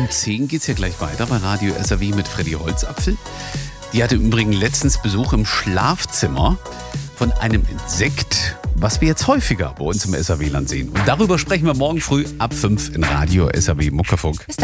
um 10 geht es ja gleich weiter bei Radio SAW mit Freddy Holzapfel. Die hatte im Übrigen letztens Besuch im Schlafzimmer von einem Insekt, was wir jetzt häufiger bei uns im SAW-Land sehen. Und darüber sprechen wir morgen früh ab 5 in Radio SAW Muckerfunk. Bis dann.